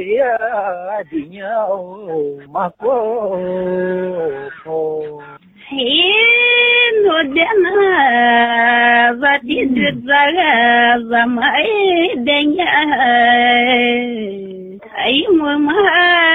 ya dinyo mako no dena vati dzaga zamai denya ai mo ma